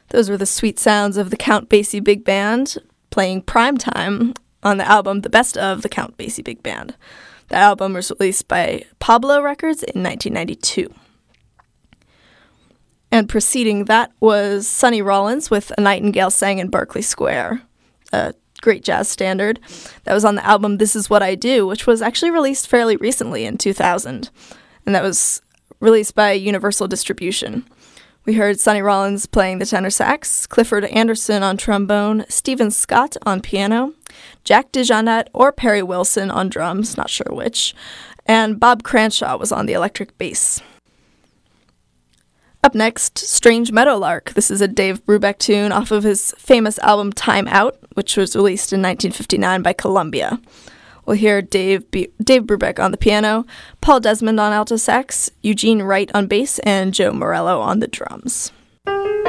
Those were the sweet sounds of the Count Basie Big Band playing Primetime on the album The Best of the Count Basie Big Band. The album was released by Pablo Records in 1992. And preceding that was Sonny Rollins with A Nightingale Sang in Berkeley Square, a great jazz standard. That was on the album This Is What I Do, which was actually released fairly recently in 2000. And that was released by Universal Distribution. We heard Sonny Rollins playing the tenor sax, Clifford Anderson on trombone, Stephen Scott on piano, Jack DeJohnette or Perry Wilson on drums, not sure which, and Bob Cranshaw was on the electric bass. Up next, Strange Meadowlark. This is a Dave Brubeck tune off of his famous album Time Out, which was released in 1959 by Columbia. We'll hear Dave Brubeck on the piano, Paul Desmond on alto sax, Eugene Wright on bass, and Joe Morello on the drums.